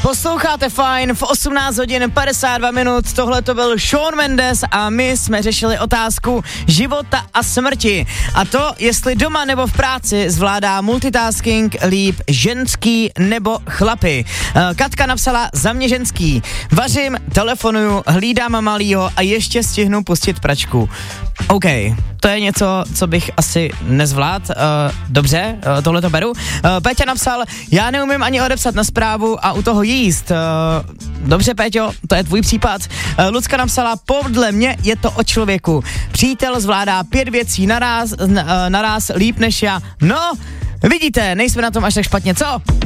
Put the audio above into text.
Posloucháte Fajn v 18 hodin 52 minut, tohle to byl Shawn Mendes a my jsme řešili otázku života a smrti. A to, jestli doma nebo v práci zvládá multitasking líp ženský nebo chlapy. Katka napsala za mě ženský. Vařím, telefonuju, hlídám malýho a ještě stihnu pustit pračku. OK, to je něco, co bych asi nezvlád. Dobře, tohle to beru. Péťa napsal, já neumím ani odepsat na zprávu a u toho jíst. Dobře, Péťo, to je tvůj případ. Lucka napsala, podle mě je to o člověku. Přítel zvládá 5 věcí naraz líp než já. No, vidíte, nejsme na tom až tak špatně, co?